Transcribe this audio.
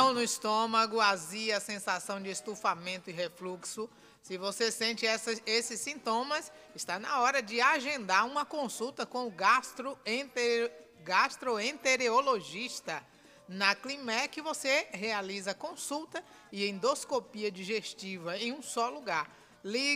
pressão no estômago, azia, sensação de estufamento e refluxo. Se você sente esses sintomas, está na hora de agendar uma consulta com o gastroenterologista. Na Climec, você realiza consulta e endoscopia digestiva em um só lugar. Ligue